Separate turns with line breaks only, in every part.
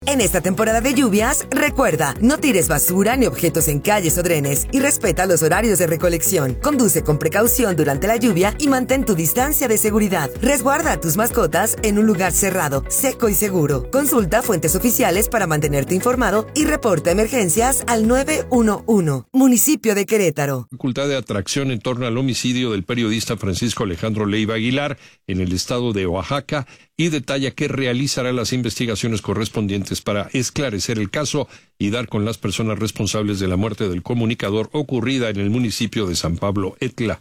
En esta temporada de lluvias, recuerda, no tires basura ni objetos en calles o drenes y respeta los horarios de recolección. Conduce con precaución durante la lluvia y mantén tu distancia de seguridad. Resguarda a tus mascotas en un lugar cerrado, seco y seguro. Consulta fuentes oficiales para mantenerte informado y reporta emergencias al 911. Municipio de Querétaro.
Facultad de atracción en torno al homicidio del periodista Francisco Alejandro Leiva Aguilar en el estado de Oaxaca y detalla que realizará las investigaciones correspondientes para esclarecer el caso y dar con las personas responsables de la muerte del comunicador ocurrida en el municipio de San Pablo Etla.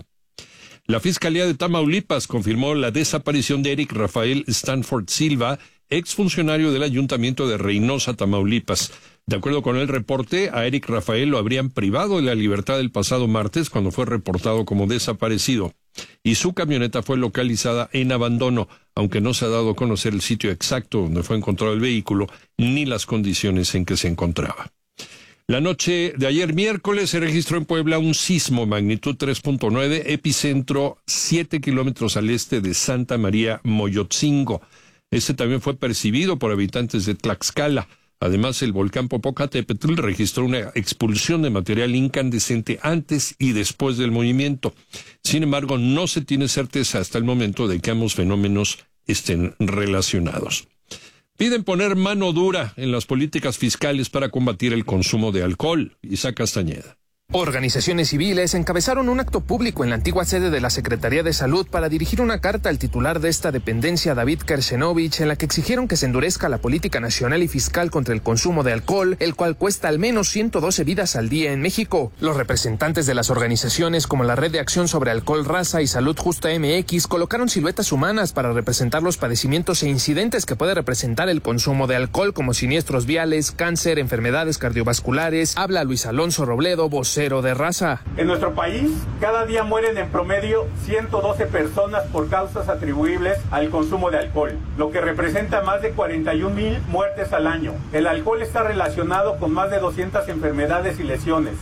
La Fiscalía de Tamaulipas confirmó la desaparición de Eric Rafael Stanford Silva, exfuncionario del Ayuntamiento de Reynosa, Tamaulipas. De acuerdo con el reporte, a Eric Rafael lo habrían privado de la libertad el pasado martes cuando fue reportado como desaparecido, y su camioneta fue localizada en abandono, aunque no se ha dado a conocer el sitio exacto donde fue encontrado el vehículo ni las condiciones en que se encontraba. La noche de ayer miércoles se registró en Puebla un sismo magnitud 3.9, epicentro 7 kilómetros al este de Santa María Moyotzingo. Este también fue percibido por habitantes de Tlaxcala. Además, el volcán Popocatépetl registró una expulsión de material incandescente antes y después del movimiento. Sin embargo, no se tiene certeza hasta el momento de que ambos fenómenos estén relacionados. Piden poner mano dura en las políticas fiscales para combatir el consumo de alcohol. Isaac Castañeda.
Organizaciones civiles encabezaron un acto público en la antigua sede de la Secretaría de Salud para dirigir una carta al titular de esta dependencia, David Kersenovich, en la que exigieron que se endurezca la política nacional y fiscal contra el consumo de alcohol, el cual cuesta al menos 112 vidas al día en México. Los representantes de las organizaciones como la Red de Acción sobre Alcohol, Raza y Salud Justa MX colocaron siluetas humanas para representar los padecimientos e incidentes que puede representar el consumo de alcohol, como siniestros viales, cáncer, enfermedades cardiovasculares. Habla Luis Alonso Robledo, vocero de Raza.
En nuestro país, cada día mueren en promedio 112 personas por causas atribuibles al consumo de alcohol, lo que representa más de 41,000 muertes al año. El alcohol está relacionado con más de 200 enfermedades y lesiones.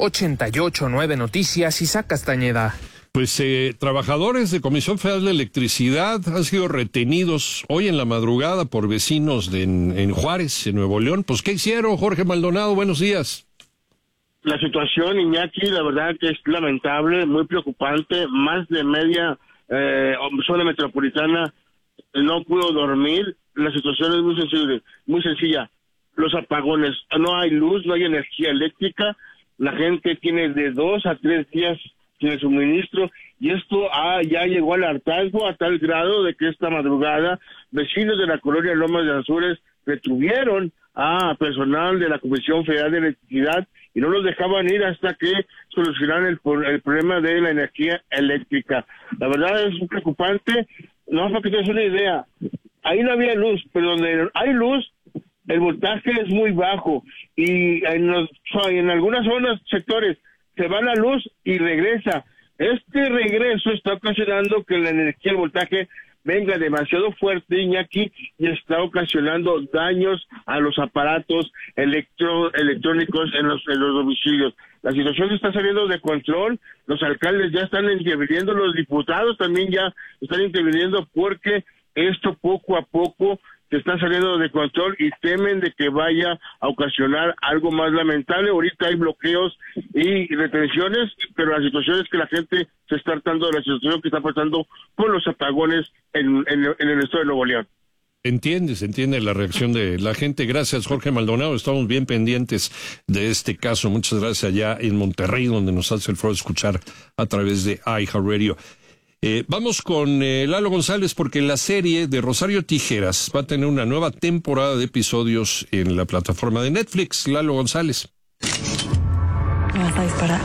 88.9 Noticias, Isaac Castañeda.
Pues trabajadores de Comisión Federal de Electricidad han sido retenidos hoy en la madrugada por vecinos en Juárez, en Nuevo León. Pues, ¿qué hicieron, Jorge Maldonado? Buenos días.
La situación, Iñaki, la verdad que es lamentable, muy preocupante. Más de media zona metropolitana no pudo dormir. La situación es muy sencilla. Los apagones, no hay luz, no hay energía eléctrica. La gente tiene de 2 a 3 días sin el suministro, y esto ya llegó al hartazgo a tal grado de que esta madrugada vecinos de la colonia Lomas de Azures retuvieron a personal de la Comisión Federal de Electricidad y no los dejaban ir hasta que solucionaran el problema de la energía eléctrica. La verdad es muy preocupante. No, para que te des una idea, ahí no había luz, pero donde hay luz, el voltaje es muy bajo, y en algunas zonas, sectores, se va la luz y regresa. Este regreso está ocasionando que la energía, el voltaje, venga demasiado fuerte, Iñaki, y está ocasionando daños a los aparatos electrónicos en los domicilios. La situación está saliendo de control, los alcaldes ya están interviniendo, los diputados también ya están interviniendo, porque esto poco a poco se está saliendo de control y temen de que vaya a ocasionar algo más lamentable. Ahorita hay bloqueos y retenciones, pero la situación es que la gente se está hartando de la situación que está pasando con los apagones en el estado de Nuevo León.
Se entiende la reacción de la gente. Gracias, Jorge Maldonado. Estamos bien pendientes de este caso. Muchas gracias allá en Monterrey, donde nos hace el favor de escuchar a través de iHeartRadio. Vamos con Lalo González, porque la serie de Rosario Tijeras va a tener una nueva temporada de episodios en la plataforma de Netflix. Lalo González.
¿Me vas a disparar?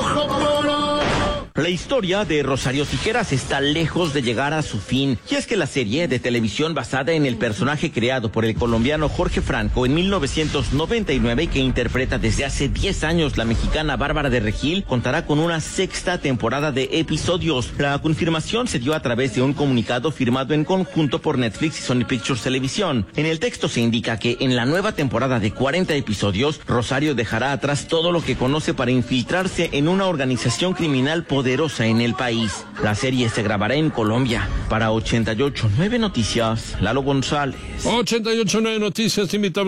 La historia de Rosario Tijeras está lejos de llegar a su fin, y es que la serie de televisión basada en el personaje creado por el colombiano Jorge Franco en 1999 y que interpreta desde hace 10 años la mexicana Bárbara de Regil contará con una 6ª temporada de episodios. La confirmación se dio a través de un comunicado firmado en conjunto por Netflix y Sony Pictures Televisión. En el texto se indica que en la nueva temporada de 40 episodios, Rosario dejará atrás todo lo que conoce para infiltrarse en una organización criminal poderosa en el país. La serie se grabará en Colombia. Para 88.9 Noticias, Lalo González.
88.9 Noticias, te invitamos